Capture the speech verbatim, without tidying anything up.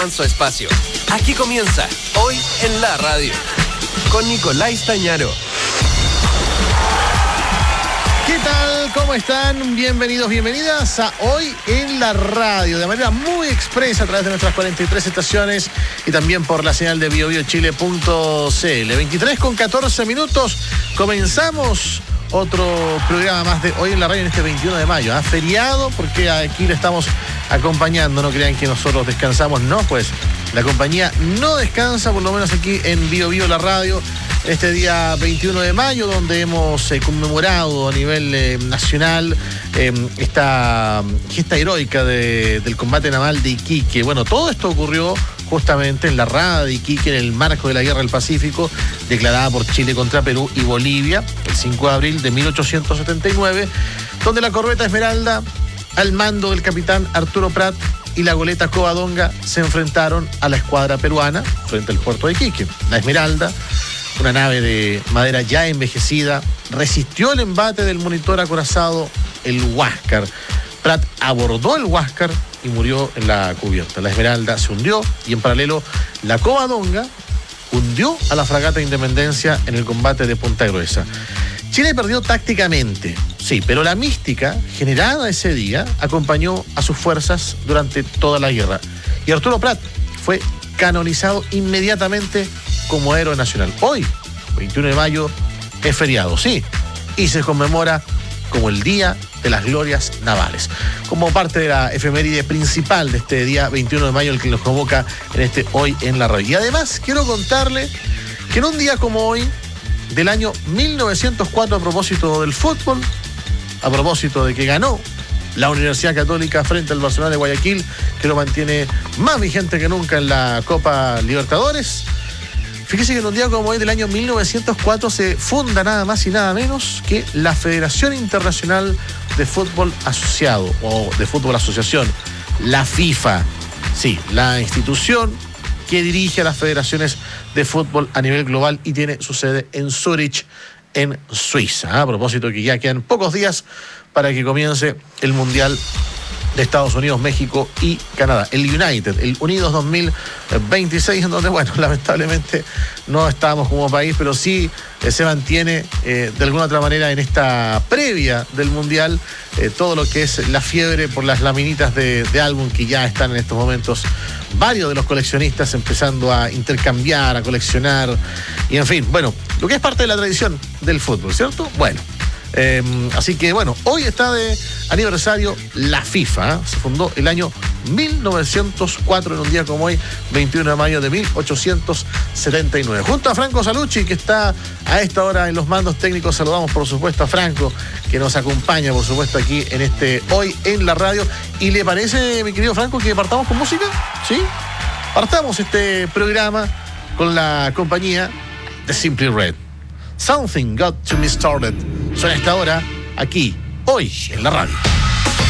Su espacio. Aquí comienza Hoy en la Radio con Nicolás Tañaro. ¿Qué tal? ¿Cómo están? Bienvenidos, bienvenidas a Hoy en la Radio, de manera muy expresa a través de nuestras cuarenta y tres estaciones y también por la señal de bio bio chile punto c l. veintitrés con catorce minutos, comenzamos otro programa más de Hoy en la Radio en este veintiuno de mayo. ¿Ah? Feriado, porque aquí le estamos acompañando, no crean que nosotros descansamos, no, pues la compañía no descansa, por lo menos aquí en Bio Bio la Radio, este día veintiuno de mayo, donde hemos eh, conmemorado a nivel eh, nacional eh, esta gesta heroica de, del combate naval de Iquique. Bueno, todo esto ocurrió justamente en la rada de Iquique en el marco de la Guerra del Pacífico, declarada por Chile contra Perú y Bolivia el cinco de abril de mil ochocientos setenta y nueve, donde la corbeta Esmeralda, al mando del capitán Arturo Prat, y la goleta Covadonga se enfrentaron a la escuadra peruana frente al puerto de Iquique. La Esmeralda, una nave de madera ya envejecida, resistió el embate del monitor acorazado, el Huáscar. Prat abordó el Huáscar y murió en la cubierta. La Esmeralda se hundió y en paralelo la Covadonga hundió a la fragata Independencia en el combate de Punta Gruesa. Chile perdió tácticamente, sí, pero la mística generada ese día acompañó a sus fuerzas durante toda la guerra. Y Arturo Prat fue canonizado inmediatamente como héroe nacional. Hoy, veintiuno de mayo, es feriado, sí, y se conmemora como el Día de las Glorias Navales, como parte de la efeméride principal de este día veintiuno de mayo, el que nos convoca en este Hoy en la Radio. Y además quiero contarle que en un día como hoy, del año mil novecientos cuatro, a propósito del fútbol, a propósito de que ganó la Universidad Católica frente al Barcelona de Guayaquil, que lo mantiene más vigente que nunca en la Copa Libertadores. Fíjese que en un día como hoy del año mil novecientos cuatro se funda nada más y nada menos que la Federación Internacional de Fútbol Asociado, o de Fútbol Asociación, la FIFA. Sí, la institución que dirige a las federaciones de fútbol a nivel global y tiene su sede en Zúrich, en Suiza. A propósito que ya quedan pocos días para que comience el Mundial de Estados Unidos, México y Canadá, el United, el Unidos dos mil veintiséis, en donde, bueno, lamentablemente no estamos como país, pero sí eh, se mantiene eh, de alguna otra manera en esta previa del Mundial eh, todo lo que es la fiebre por las laminitas de, de álbum que ya están en estos momentos varios de los coleccionistas empezando a intercambiar, a coleccionar, y en fin, bueno, lo que es parte de la tradición del fútbol, ¿cierto? Bueno. Eh, así que bueno, hoy está de aniversario la FIFA, ¿eh? Se fundó el año mil novecientos cuatro, en un día como hoy, veintiuno de mayo de mil ochocientos setenta y nueve. Junto a Franco Salucci, que está a esta hora en los mandos técnicos, saludamos por supuesto a Franco, que nos acompaña por supuesto aquí en este Hoy en la Radio. ¿Y le parece, mi querido Franco, que partamos con música? ¿Sí? Partamos este programa con la compañía de Simply Red. Something Got to Me Started. Suena esta hora aquí, Hoy en la Radio.